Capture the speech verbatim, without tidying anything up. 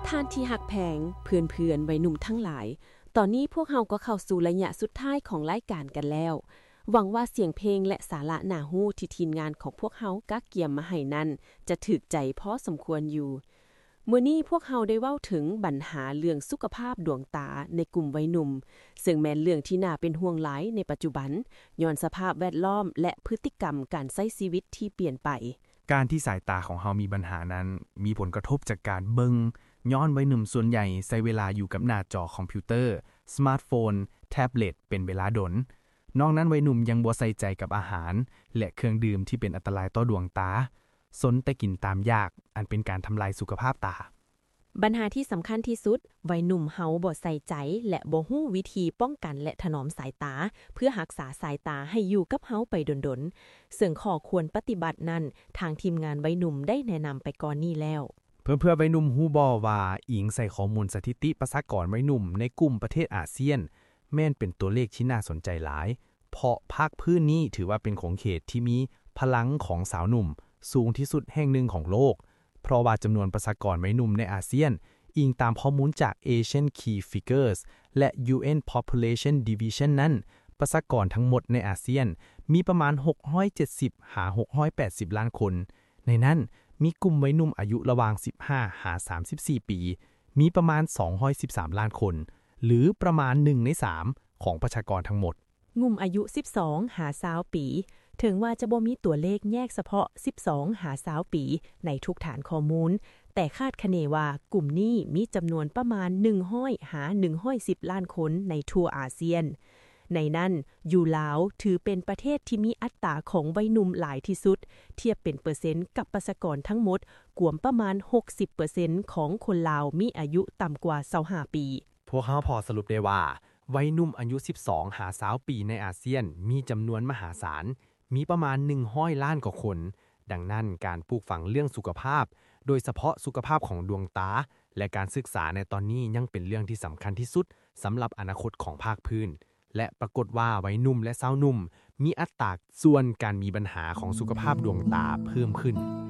ท่านที่หักแพงเพื่อนๆวัยหนุ่มทั้งหลายตอนนี้พวกเฮาก็เข้าสู่ระยะสุดท้ายของรายการกันแล้วหวังว่าเสียงเพลงและสาระน่าฮู้ที่ทีมงานของพวกเฮากักเกียมมาให้นั้นจะถึกใจพอสมควรอยู่มื้อนี้พวกเฮาได้เว้าถึงปัญหาเรื่องสุขภาพดวงตาในกลุ่มวัยหนุ่มซึ่งแม่นเรื่องที่น่าเป็นห่วงหลายในปัจจุบันย้อนสภาพแวดล้อมและพฤติกรรมการใช้ชีวิตที่เปลี่ยนไปการที่สายตาของเฮามีปัญหานั้นมีผลกระทบจากการเบิงย้อนวัยหนุ่มส่วนใหญ่ใช้เวลาอยู่กับหน้าจอคอมพิวเตอร์สมาร์ทโฟนแท็บเล็ตเป็นเวลาดนนอกนั้นวัยหนุ่มยังบ่ใส่ใจกับอาหารและเครื่องดื่มที่เป็นอันตรายต่อดวงตาสนแต่กินตามอยากอันเป็นการทำลายสุขภาพตาปัญหาที่สำคัญที่สุดวัยหนุ่มเฮาบ่ใส่ใจและบ่ฮู้วิธีป้องกันและถนอมสายตาเพื่อรักษาสายตาให้อยู่กับเฮาไปดนๆซึ่งข้อควรปฏิบัตินั้นทางทีมงานวัยหนุ่มได้แนะนำไปก่อนนี้แล้วเพื่อเพื่อวัยหนุ่มฮู้บ่ว่าอิงใส่ข้อมูลสถิติประชากรวัยหนุ่มในกลุ่มประเทศอาเซียนแม่นเป็นตัวเลขที่น่าสนใจหลายเพราะภาคพื้นนี้ถือว่าเป็นของเขตที่มีพลังของสาวหนุ่มสูงที่สุดแห่งหนึ่งของโลกเพราะว่าจำนวนประชากรวัยหนุ่มในอาเซียนอิงตามข้อมูลจาก Asian Key Figures และ ยู เอ็น Population Division นั้นประชากรทั้งหมดในอาเซียนมีประมาณหกร้อยเจ็ดสิบหาหกร้อยแปดสิบล้านคนในนั้นมีกลุ่มวัยหนุ่มอายุระหว่างสิบห้าหาสามสิบสี่ปีมีประมาณสองร้อยสิบสามล้านคนหรือประมาณหนึ่งในสามของประชากรทั้งหมดงุ่มอายุสิบสองหายี่สิบปีถึงว่าจะบ่มีตัวเลขแยกเฉพาะสิบสองหายี่สิบปีในทุกฐานข้อมูลแต่คาดคะเนว่ากลุ่มนี้มีจำนวนประมาณหนึ่งร้อยหาหนึ่งร้อยสิบล้านคนในทั่วอาเซียนในนั้นอยู่ลาวถือเป็นประเทศที่มีอัตราของวัยหนุ่มหลายที่สุดเทียบเป็นเปอร์เซ็นต์กับประชากรทั้งหมดกวมประมาณ หกสิบเปอร์เซ็นต์ ของคนลาวมีอายุต่ำกว่ายี่สิบห้าปีพวกเขาพอสรุปได้ว่าวัยหนุ่มอายุสิบสองหายี่สิบปีในอาเซียนมีจำนวนมหาศาลมีประมาณหนึ่งร้อยล้านกว่าคนดังนั้นการปลูกฝังเรื่องสุขภาพโดยเฉพาะสุขภาพของดวงตาและการศึกษาในตอนนี้ยังเป็นเรื่องที่สำคัญที่สุดสำหรับอนาคตของภาคพื้นและปรากฏว่าวัยหนุ่มและสาวหนุ่มมีอัตราส่วนการมีปัญหาของสุขภาพดวงตาเพิ่มขึ้น